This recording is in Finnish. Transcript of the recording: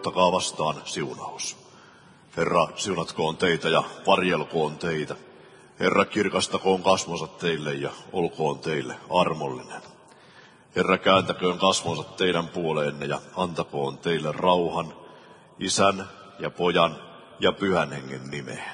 ottakaa vastaan siunaus. Herra, siunatkoon teitä ja varjelkoon teitä. Herra, kirkastakoon kasvonsa teille ja olkoon teille armollinen. Herra, kääntäköön kasvonsa teidän puoleenne ja antakoon teille rauhan, Isän ja Pojan ja Pyhän Hengen nimeen.